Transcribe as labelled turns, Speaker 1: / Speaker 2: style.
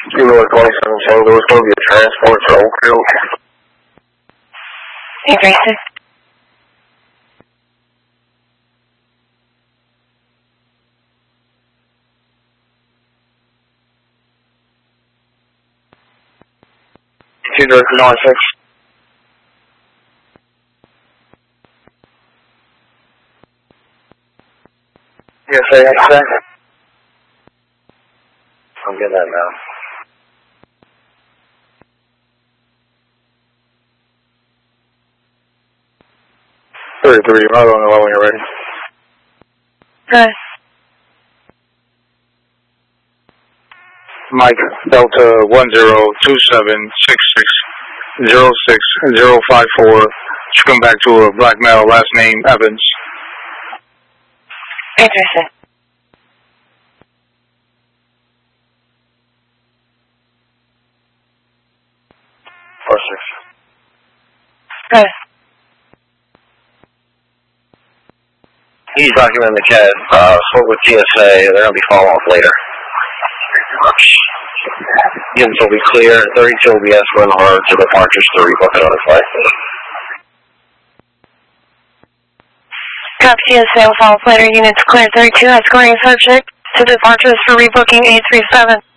Speaker 1: North 27 St. Louis, going to be a transport for Oakfield.
Speaker 2: 836.
Speaker 1: North 96. Yes, sir. I'm getting that now. Right on the level when you're ready.
Speaker 2: Good.
Speaker 1: Mike, Delta 1027660654. Should come back to a black male, last name Evans.
Speaker 2: 836. Good.
Speaker 1: He's documenting the CAD. Spoke with TSA. They're going to be following up later. Units will be clear. 32 will be escorting hard to departures to rebook another flight.
Speaker 2: Copy TSA will follow up later. Units clear. 32 escorting subject to departures for rebooking 837.